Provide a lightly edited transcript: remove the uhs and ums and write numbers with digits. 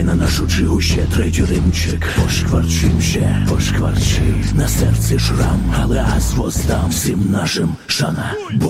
на нашу чигу ще третій римчик. Пошкварчимся, пошкварчи. На серці шрам, але аз воздам всім нашим шана.